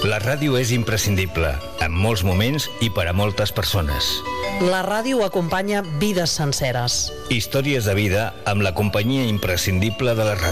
La ràdio és imprescindible, en molts moments i per a moltes persones. La ràdio acompanya vides senceres. Històries de vida amb la companyia imprescindible de la ràdio.